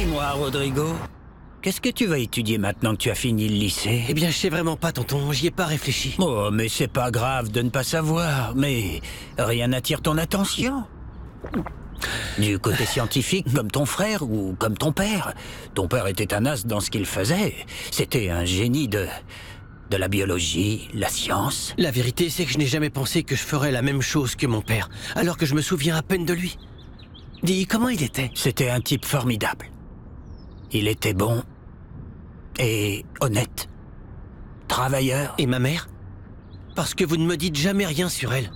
Dis-moi, Rodrigo, qu'est-ce que tu vas étudier maintenant que tu as fini le lycée? Eh bien, je sais vraiment pas, tonton. J'y ai pas réfléchi. Oh, mais c'est pas grave de ne pas savoir. Mais rien n'attire ton attention. Du côté scientifique, comme ton frère ou comme ton père. Ton père était un as dans ce qu'il faisait. C'était un génie de la biologie, la science. La vérité, c'est que je n'ai jamais pensé que je ferais la même chose que mon père, alors que je me souviens à peine de lui. Dis, comment il était? C'était un type formidable. Il était bon et honnête. Travailleur. Et ma mère? Parce que vous ne me dites jamais rien sur elle.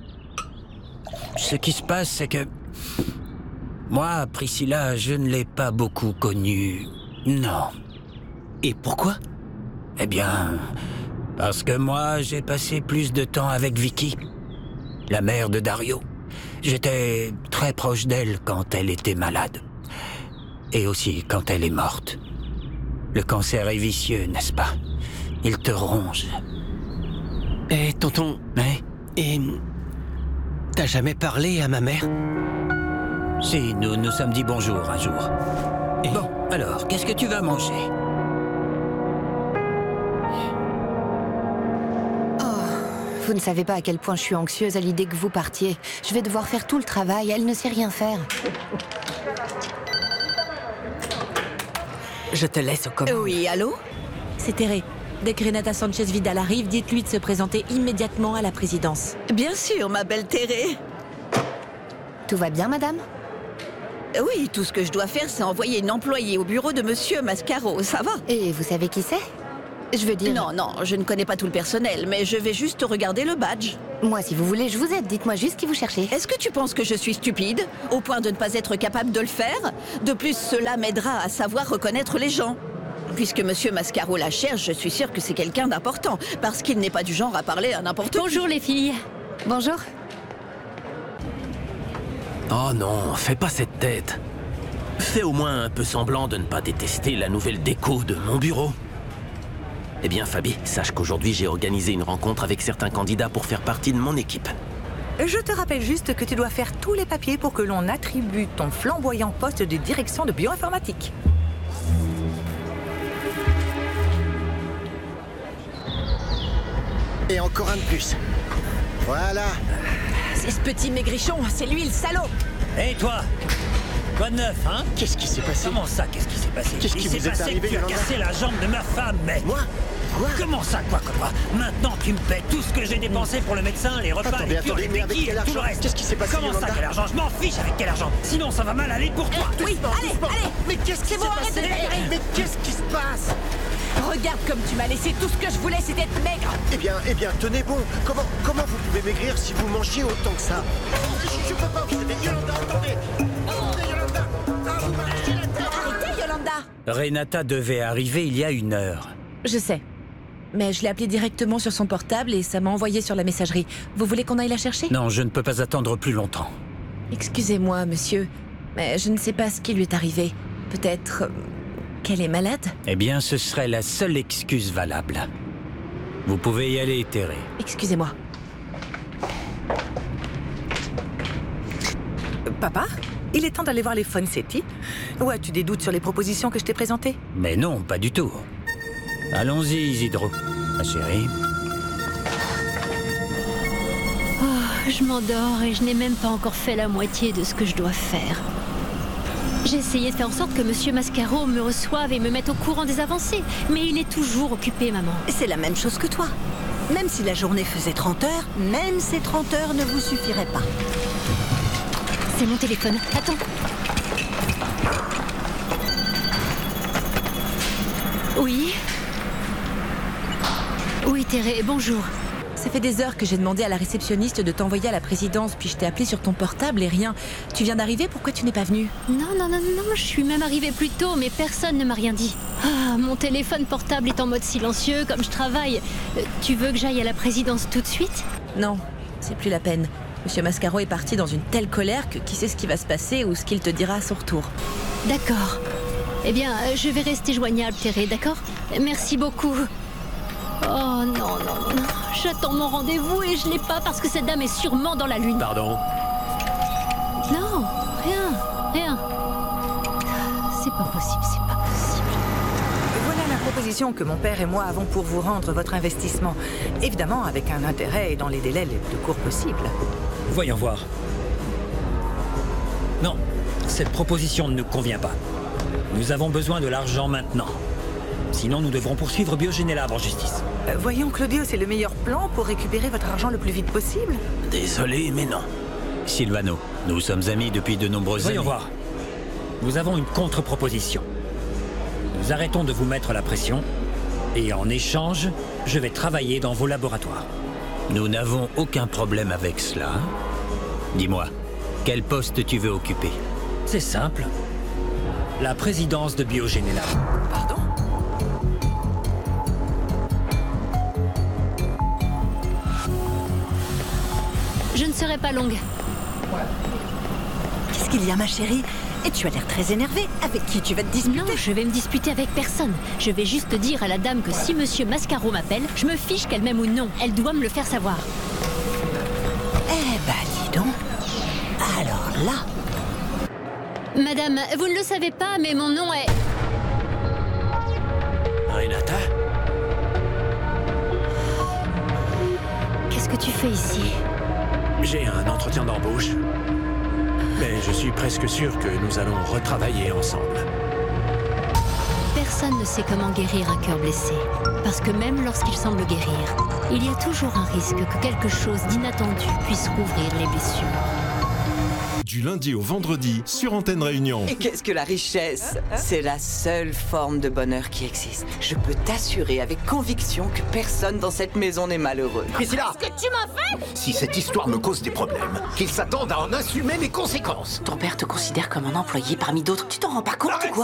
Ce qui se passe, c'est que... Moi, Priscilla, je ne l'ai pas beaucoup connue. Non. Et pourquoi? Eh bien... Parce que moi, j'ai passé plus de temps avec Vicky, la mère de Dario. J'étais très proche d'elle quand elle était malade. Et aussi quand elle est morte. Le cancer est vicieux, n'est-ce pas? Il te ronge. Eh, tonton... Mais... Et... T'as jamais parlé à ma mère? Si, nous nous sommes dit bonjour un jour. Et... Bon, alors, qu'est-ce que tu vas manger? Vous ne savez pas à quel point je suis anxieuse à l'idée que vous partiez. Je vais devoir faire tout le travail, elle ne sait rien faire. Je te laisse au commandes. Oui, allô? C'est Terry. Dès que Renata Sanchez-Vidal arrive, dites-lui de se présenter immédiatement à la présidence. Bien sûr, ma belle Théré. Tout va bien, madame? Oui, tout ce que je dois faire, c'est envoyer une employée au bureau de Monsieur Mascaro, ça va? Et vous savez qui c'est? Je veux dire... Non, non, je ne connais pas tout le personnel, mais je vais juste regarder le badge. Moi, si vous voulez, je vous aide. Dites-moi juste qui vous cherchez. Est-ce que tu penses que je suis stupide, au point de ne pas être capable de le faire? De plus, cela m'aidera à savoir reconnaître les gens. Puisque Monsieur Mascaro la cherche, je suis sûre que c'est quelqu'un d'important, parce qu'il n'est pas du genre à parler à n'importe qui. Bonjour les filles. Bonjour. Oh non, fais pas cette tête. Fais au moins un peu semblant de ne pas détester la nouvelle déco de mon bureau. Eh bien, Fabi, sache qu'aujourd'hui, j'ai organisé une rencontre avec certains candidats pour faire partie de mon équipe. Je te rappelle juste que tu dois faire tous les papiers pour que l'on attribue ton flamboyant poste de direction de bioinformatique. Et encore un de plus. Voilà. C'est ce petit maigrichon, c'est lui le salaud. Hé, toi! Quoi de neuf, hein? Qu'est-ce qui s'est passé? Comment ça, qu'est-ce qui s'est passé? Qu'est-ce qui Il s'est vous est passé arrivé, que tu as Yolanda? cassé la jambe de ma femme, mais... Moi? Quoi? Comment ça, quoi? Maintenant, tu me paies tout ce que j'ai dépensé pour le médecin, les repas, Attendez, les cures, les mais avec béquilles quel et tout le argent? reste. Qu'est-ce qui s'est passé, Comment ça, Yolanda? quel argent? Je m'en fiche avec quel argent. Sinon, ça va mal aller pour toi. Oui, allez, allez. Mais qu'est-ce qui s'est bon, arrête de passé? délirer. Mais qu'est-ce qui se passe? Regarde comme tu m'as laissé, tout ce que je voulais c'était être maigre. Eh bien, tenez bon. Comment vous pouvez maigrir si vous mangez autant que ça? Je peux pas vous aider. Yolanda, attendez. Attendez, Yolanda. Ah, vous m'arrachez la tête. Arrêtez Yolanda. Renata devait arriver il y a 1 heure. Je sais. Mais je l'ai appelée directement sur son portable et ça m'a envoyé sur la messagerie. Vous voulez qu'on aille la chercher? Non, je ne peux pas attendre plus longtemps. Excusez-moi, monsieur, mais je ne sais pas ce qui lui est arrivé. Peut-être qu'elle est malade? Eh bien, ce serait la seule excuse valable. Vous pouvez y aller, Terry. Excusez-moi. Papa, il est temps d'aller voir les Fonsetti. Ou as-tu des doutes sur les propositions que je t'ai présentées? Mais non, pas du tout. Allons-y, Isidro, ma chérie. Oh, je m'endors et je n'ai même pas encore fait la moitié de ce que je dois faire. J'ai essayé de faire en sorte que Monsieur Mascaro me reçoive et me mette au courant des avancées, mais il est toujours occupé, maman. C'est la même chose que toi. Même si la journée faisait 30 heures, même ces 30 heures ne vous suffiraient pas. C'est mon téléphone. Attends. Oui. Oui, Thérèse, bonjour. Ça fait des heures que j'ai demandé à la réceptionniste de t'envoyer à la présidence, puis je t'ai appelé sur ton portable et rien. Tu viens d'arriver, pourquoi tu n'es pas venue? Non, je suis même arrivée plus tôt, mais personne ne m'a rien dit. Ah, mon téléphone portable est en mode silencieux, comme je travaille. Tu veux que j'aille à la présidence tout de suite? Non, c'est plus la peine. Monsieur Mascaro est parti dans une telle colère que qui sait ce qui va se passer ou ce qu'il te dira à son retour. D'accord. Eh bien, je vais rester joignable, Thérèse, d'accord? Merci beaucoup. Oh non. J'attends mon rendez-vous et je l'ai pas parce que cette dame est sûrement dans la lune. Pardon? Non, rien. C'est pas possible, c'est pas possible. Voilà la proposition que mon père et moi avons pour vous rendre votre investissement. Évidemment, avec un intérêt et dans les délais les plus courts possibles. Voyons voir. Non, cette proposition ne nous convient pas. Nous avons besoin de l'argent maintenant. Sinon, nous devrons poursuivre Biogénélab en justice. Voyons, Claudio, c'est le meilleur plan pour récupérer votre argent le plus vite possible. Désolé, mais non. Silvano, nous sommes amis depuis de nombreuses années. Voyons voir. Nous avons une contre-proposition. Nous arrêtons de vous mettre la pression, et en échange, je vais travailler dans vos laboratoires. Nous n'avons aucun problème avec cela. Dis-moi, quel poste tu veux occuper? C'est simple. La présidence de Biogénélab. Pardon? Je ne serai pas longue. Qu'est-ce qu'il y a, ma chérie? Et tu as l'air très énervée. Avec qui tu vas te disputer? Non, je vais me disputer avec personne. Je vais juste dire à la dame que si Monsieur Mascaro m'appelle, je me fiche qu'elle m'aime ou non. Elle doit me le faire savoir. Eh ben, dis donc. Alors là... Madame, vous ne le savez pas, mais mon nom est... Renata? Qu'est-ce que tu fais ici? J'ai un entretien d'embauche. Mais je suis presque sûr que nous allons retravailler ensemble. Personne ne sait comment guérir un cœur blessé. Parce que même lorsqu'il semble guérir, il y a toujours un risque que quelque chose d'inattendu puisse rouvrir les blessures. Du lundi au vendredi sur Antenne Réunion. Et qu'est-ce que la richesse? C'est la seule forme de bonheur qui existe. Je peux t'assurer avec conviction que personne dans cette maison n'est malheureux. Priscilla! Qu'est-ce que tu m'as fait? Si cette histoire me cause des problèmes, qu'ils s'attendent à en assumer les conséquences. Ton père te considère comme un employé parmi d'autres. Tu t'en rends pas compte ou quoi?